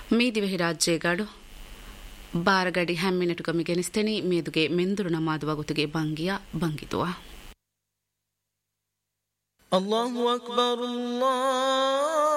ಮೀದಿವೆಹಿ ರಾಜ್ಯಗಾಡು ಬಾರಗಡಿ ಹ್ಯಾಮ್ಮಿನೆಟುಗಮಿ ಗೆನಿಸ್ತೇನಿ ಮೇದುಗೆ ಮೆಂದುರು ನಮಾದುವ ಗುತಿಗೆ ಬಂಗಿಯ ಬಂಗಿತುವ ಅಲ್ಲಾಹು ಅಕ್ಬರ್ ಅಲ್ಲಾಹ್